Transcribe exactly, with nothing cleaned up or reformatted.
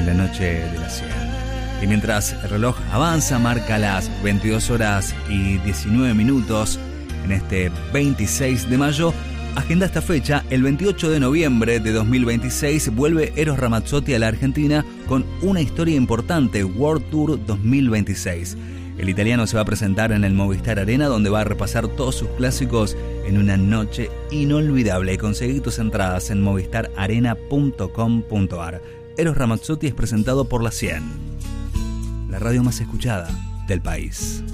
en la noche de las cien. Y mientras el reloj avanza, marca las veintidós horas y diecinueve minutos en este veintiséis de mayo, agenda esta fecha. El veintiocho de noviembre de dos mil veintiséis vuelve Eros Ramazzotti a la Argentina con una historia importante, World Tour dos mil veintiséis. El italiano se va a presentar en el Movistar Arena, donde va a repasar todos sus clásicos en una noche inolvidable. Conseguí tus entradas en movistar arena punto com punto ar. Eros Ramazzotti es presentado por La cien, la radio más escuchada del país.